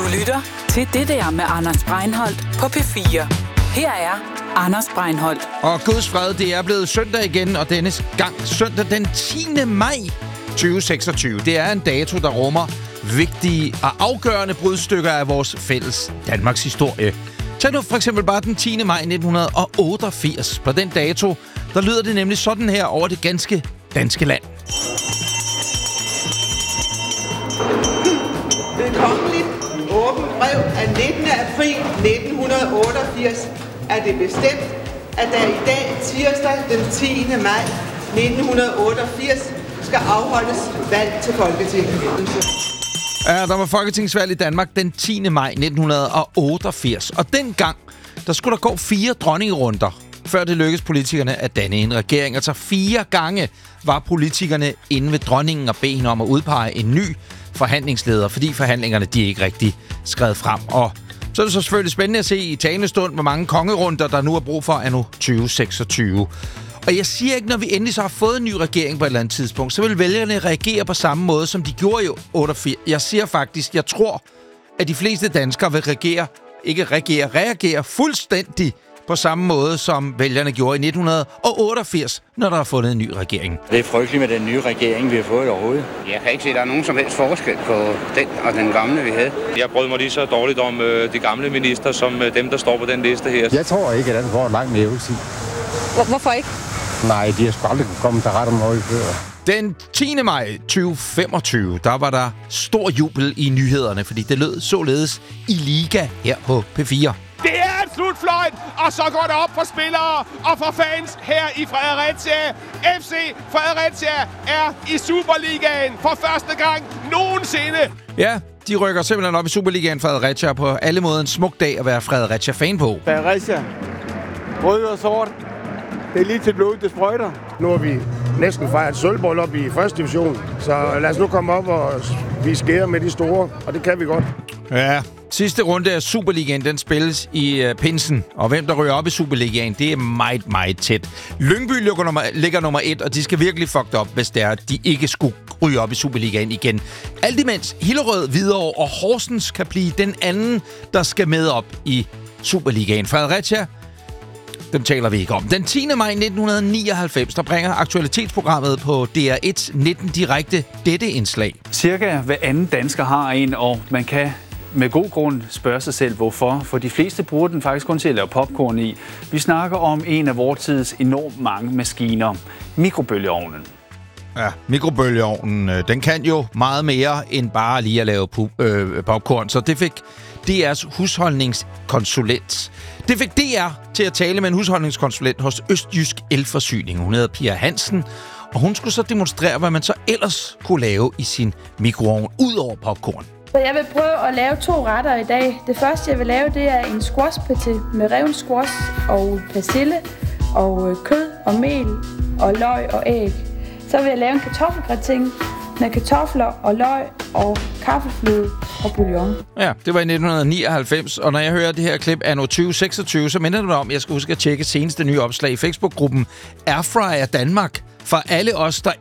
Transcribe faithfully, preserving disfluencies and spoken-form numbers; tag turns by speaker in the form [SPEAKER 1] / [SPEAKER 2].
[SPEAKER 1] lytter til Det der med Anders Breinholt på P fire. Her er Anders Breinholt.
[SPEAKER 2] Og Guds fred, det er blevet søndag igen, og denne gang søndag den tiende maj tyve seksogtyve. Det er en dato, der rummer vigtige og afgørende brudstykker af vores fælles Danmarks historie. Tag nu for eksempel bare den tiende maj nitten otteogfirs. På den dato, der lyder det nemlig sådan her over det ganske danske land.
[SPEAKER 3] Ved kongeligt åbent brev af nittende april nitten otteogfirs er det bestemt, at der i dag, tirsdag den tiende maj nitten otteogfirs, skal afholdes valg til Folketinget.
[SPEAKER 2] Ja, der var folketingsvalg i Danmark den tiende maj nitten otteogfirs. Og dengang, der skulle der gå fire dronningerunder, før det lykkedes politikerne at danne en regering. Altså fire gange var politikerne inde ved dronningen og bede hende om at udpege en ny forhandlingsleder, fordi forhandlingerne de ikke rigtig skred frem. Og så er det så selvfølgelig spændende at se i talende stund, hvor mange kongerunder, der nu er brug for anno tyve seksogtyve. Og jeg siger ikke, når vi endelig så har fået en ny regering på et eller andet tidspunkt, så vil vælgerne reagere på samme måde, som de gjorde i otteogfirs. Jeg siger faktisk, jeg tror, at de fleste danskere vil reagere, ikke reagere, reagere fuldstændig på samme måde, som vælgerne gjorde i nitten otteogfirs, når der er fundet en ny regering.
[SPEAKER 4] Det er frygteligt med den nye regering, vi har fået overhovedet.
[SPEAKER 5] Jeg kan ikke se, at der er nogen som helst forskel på den og den gamle, vi havde.
[SPEAKER 6] Jeg brød mig lige så dårligt om øh, de gamle minister, som øh, dem, der står på den liste her.
[SPEAKER 7] Jeg tror ikke, at den får langt mere levetid.
[SPEAKER 8] Hvorfor ikke?
[SPEAKER 7] Nej, de har sgu aldrig kommet til ret om noget før.
[SPEAKER 2] Den tiende maj tyve femogtyve, der var der stor jubel i nyhederne, fordi det lød således i Liga her på P fire.
[SPEAKER 9] Det er et slutfløjt, og så går det op for spillere og for fans her i Fredericia. F C Fredericia er i Superligaen for første gang nogensinde.
[SPEAKER 2] Ja, de rykker simpelthen op i Superligaen Fredericia på alle måder en smuk dag at være Fredericia-fan på.
[SPEAKER 10] Fredericia, rød og sort, det er lige til blod, det sprøjter.
[SPEAKER 11] Nu har vi næsten fejret sølvbryllup i første division, så lad os nu komme op og vi skærer med de store, og det kan vi godt.
[SPEAKER 2] Ja, sidste runde af Superligaen, den spilles i uh, pinsen. Og hvem der ryger op i Superligaen, det er meget, meget tæt. Lyngby ligger nummer, ligger nummer et, og de skal virkelig fucked op, hvis det er, at de ikke skulle ryge op i Superligaen igen. Alt imens Hillerød, Hvidovre og Horsens kan blive den anden, der skal med op i Superligaen. Fredericia, dem taler vi ikke om. Den tiende maj nitten nioghalvfems, der bringer aktualitetsprogrammet på D R et nitten direkte dette indslag.
[SPEAKER 12] Cirka hver anden dansker har en, og man kan med god grund spørge sig selv, hvorfor. For de fleste bruger den faktisk kun til at lave popcorn i. Vi snakker om en af vores tids enormt mange maskiner. Mikrobølgeovnen.
[SPEAKER 2] Ja, mikrobølgeovnen, den kan jo meget mere end bare lige at lave pu- øh, popcorn. Så det fik D R's husholdningskonsulent. Det fik D R til at tale med en husholdningskonsulent hos Østjysk Elforsyning. Hun hedder Pia Hansen, og hun skulle så demonstrere, hvad man så ellers kunne lave i sin mikroovn, ud over popcorn.
[SPEAKER 13] Så jeg vil prøve at lave to retter i dag. Det første, jeg vil lave, det er en squashpaté med reven squash og persille og kød og mel og løg og æg. Så vil jeg lave en kartoffelgratin med kartofler og løg og kaffefløde og bouillon. Ja, det var i nitten nioghalvfems, og når jeg hører det her klip anno tyve seksogtyve, så minder det mig om, at jeg skal huske at tjekke seneste nye opslag i Facebook-gruppen Airfryer Danmark. For alle os, der